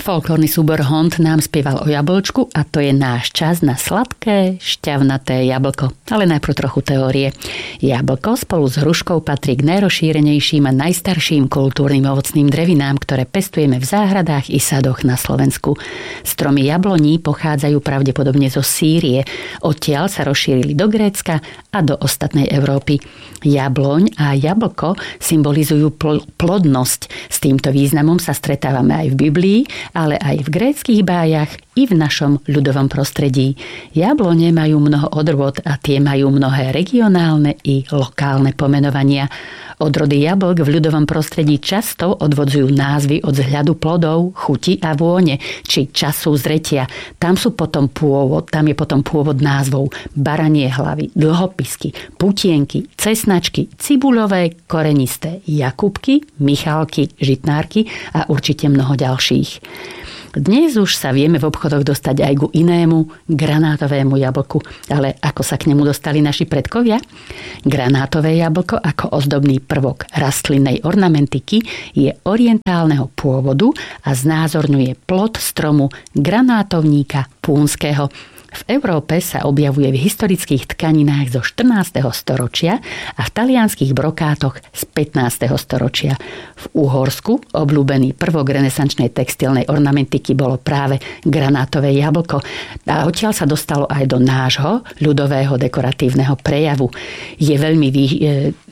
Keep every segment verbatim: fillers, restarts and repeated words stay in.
Folklórny súbor Hont nám spieval o jablčku a to je náš čas na sladké, šťavnaté jablko. Ale najprv trochu teórie. Jablko spolu s hruškou patrí k najrozšírenejším a najstarším kultúrnym ovocným drevinám, ktoré pestujeme v záhradách i sadoch na Slovensku. Stromy jabloní pochádzajú pravdepodobne zo Sýrie. Odtiaľ sa rozšírili do Grécka a do ostatnej Európy. Jabloň a jablko symbolizujú pl- plodnosť. S týmto významom sa stretávame aj v Biblii, ale aj v gréckych bájach i v našom ľudovom prostredí. Jablone majú mnoho odrôd a tie majú mnohé regionálne i lokálne pomenovania. Odrody jablk v ľudovom prostredí často odvodzujú názvy od vzhľadu plodov, chuti a vône, či času zretia. Tam sú potom pôvod, tam je potom pôvod názvov baranie hlavy, dlhopisky, putienky, cesnačky, cibuľové, korenisté, jakubky, michalky, žitnárky a určite mnoho ďalších. Dnes už sa vieme v obchodoch dostať aj ku inému granátovému jablku. Ale ako sa k nemu dostali naši predkovia? Granátové jablko ako ozdobný prvok rastlinnej ornamentiky je orientálneho pôvodu a znázorňuje plod stromu granátovníka púnskeho. V Európe sa objavuje v historických tkaninách zo štrnásteho storočia a v talianskych brokátoch z pätnásteho storočia. V Uhorsku obľúbený prvok renesančnej textilnej ornamentiky bolo práve granátové jablko a odtiaľ sa dostalo aj do nášho ľudového dekoratívneho prejavu. Je veľmi vý...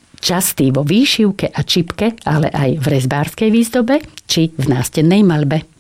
častý vo výšivke a čipke, ale aj v rezbárskej výzdobe či v nástennej maľbe.